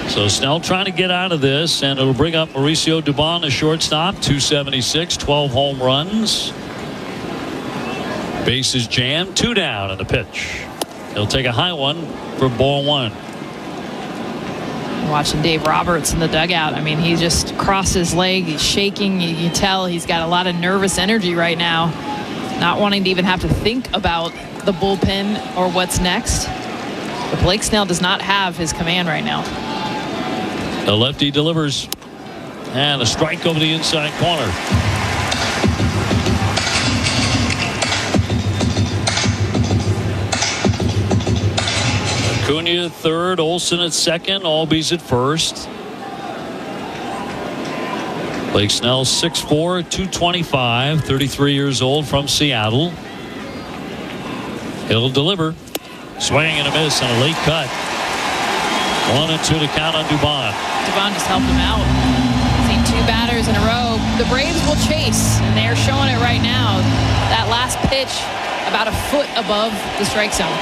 So Snell trying to get out of this, and it'll bring up Mauricio Dubon, the shortstop, 276, 12 home runs. Bases jammed, 2 down, and the pitch. He'll take a high one for ball 1. Watching Dave Roberts in the dugout. I mean, he just crossed his leg. He's shaking. You tell he's got a lot of nervous energy right now. Not wanting to even have to think about the bullpen or what's next. But Blake Snell does not have his command right now. The lefty delivers. And a strike over the inside corner. Acuna at third, Olsen at second, Albies at first. Blake Snell 6'4", 225, 33 years old, from Seattle. He'll deliver. Swing and a miss on a late cut. 1-2 to count on Dubon. Dubon just helped him out. Seen 2 batters in a row. The Braves will chase, and they're showing it right now. That last pitch about a foot above the strike zone.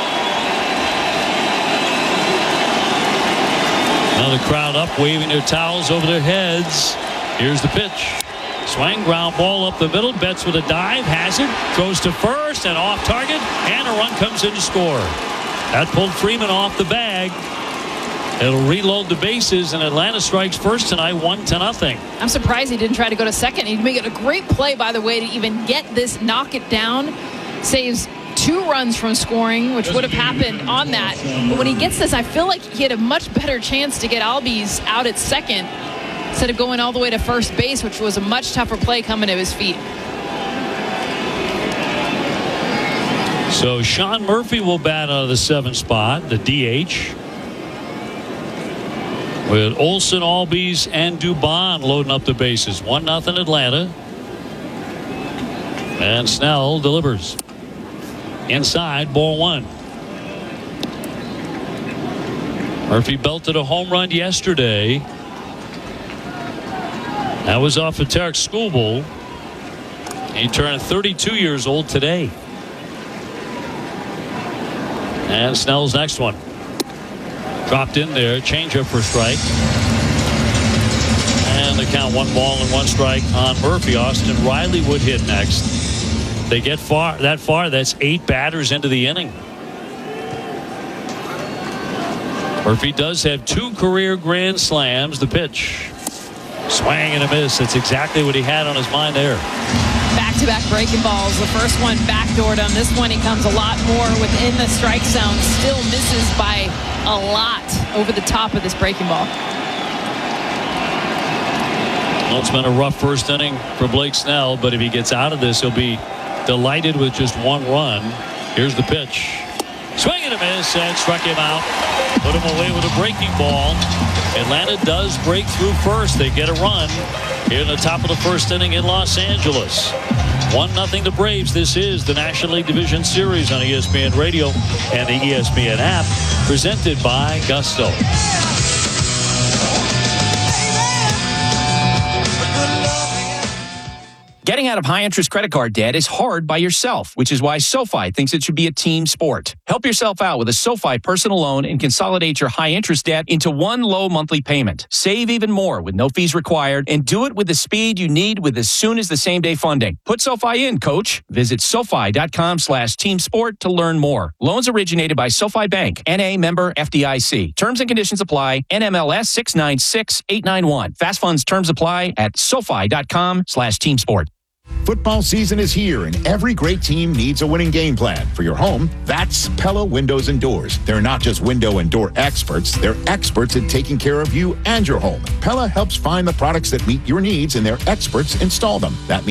Now the crowd up, waving their towels over their heads. Here's the pitch. Swing, ground ball up the middle. Betts with a dive, has it, throws to first and off target, and a run comes in to score. That pulled Freeman off the bag. It'll reload the bases, and Atlanta strikes first tonight, 1-0. I'm surprised he didn't try to go to second. He'd make it a great play, by the way, to even get this, knock it down. Saves 2 runs from scoring, which would have happened on that. But when he gets this, I feel like he had a much better chance to get Albies out at second instead of going all the way to first base, which was a much tougher play coming to his feet. So Sean Murphy will bat out of the 7th spot, the DH. With Olsen, Albies, and Dubon loading up the bases. 1-0 Atlanta. And Snell delivers. Inside, ball 1. Murphy belted a home run yesterday. That was off of Tarek Skubal. He turned 32 years old today. And Snell's next one. Dropped in there, changeup for strike. And the count, 1 ball and 1 strike on Murphy. Austin Riley would hit next. They get that far, that's 8 batters into the inning. Murphy does have 2 career grand slams. The pitch. Swing and a miss. That's exactly what he had on his mind there. Back-to-back breaking balls. The first one backdoored him. This one he comes a lot more within the strike zone. Still misses by a lot over the top of this breaking ball. Well, it's been a rough first inning for Blake Snell, but if he gets out of this, he'll be delighted with just 1 run. Here's the pitch. Swing and a miss, and struck him out. Put him away with a breaking ball. Atlanta does break through first. They get a run here in the top of the first inning in Los Angeles. 1-0 the Braves. This is the National League Division Series on ESPN Radio and the ESPN app, presented by Gusto. Getting out of high-interest credit card debt is hard by yourself, which is why SoFi thinks it should be a team sport. Help yourself out with a SoFi personal loan and consolidate your high-interest debt into one low monthly payment. Save even more with no fees required, and do it with the speed you need with as soon as the same-day funding. Put SoFi in, coach. Visit SoFi.com/teamsport to learn more. Loans originated by SoFi Bank, N.A. member FDIC. Terms and conditions apply. NMLS 696891. Fast funds terms apply at SoFi.com/teamsport. Football season is here, and every great team needs a winning game plan. For your home, that's Pella Windows and Doors. They're not just window and door experts. They're experts at taking care of you and your home. Pella helps find the products that meet your needs, and their experts install them. That means